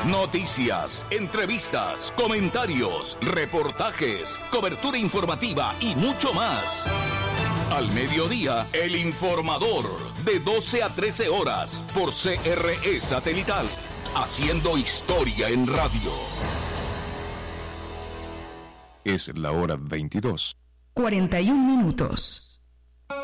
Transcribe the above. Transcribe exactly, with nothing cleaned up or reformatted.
Noticias, entrevistas, comentarios, reportajes, cobertura informativa y mucho más. Al mediodía, El Informador, de doce a trece horas, por C R E Satelital, haciendo historia en radio. Es la hora veintidós. cuarenta y un minutos.